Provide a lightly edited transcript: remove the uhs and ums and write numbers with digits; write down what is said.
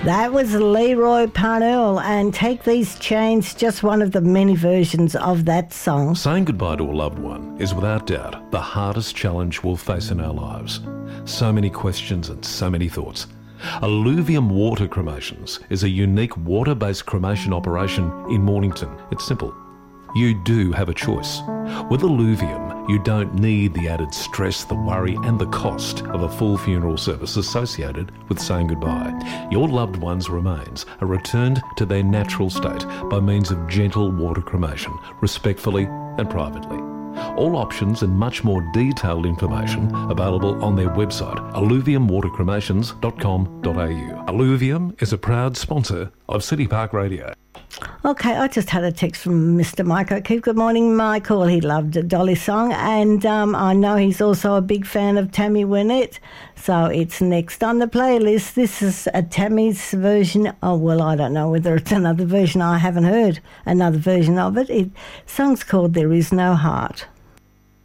That was Leroy Parnell, and Take These Chains, just one of the many versions of that song. Saying goodbye to a loved one is without doubt the hardest challenge we'll face in our lives. So many questions and so many thoughts. Alluvium Water Cremations is a unique water-based cremation operation in Mornington. It's simple. You do have a choice. With Alluvium, you don't need the added stress, the worry and the cost of a full funeral service associated with saying goodbye. Your loved one's remains are returned to their natural state by means of gentle water cremation, respectfully and privately. All options and much more detailed information available on their website, alluviumwatercremations.com.au. Alluvium is a proud sponsor of City Park Radio. Okay, I just had a text from Mr. Mike O'Keefe. Good morning, Michael. He loved a Dolly song, and I know he's also a big fan of Tammy Wynette, so it's next on the playlist. This is a Tammy's version. Oh, well, I don't know whether it's another version. I haven't heard another version of it. The song's called There Is No Heart.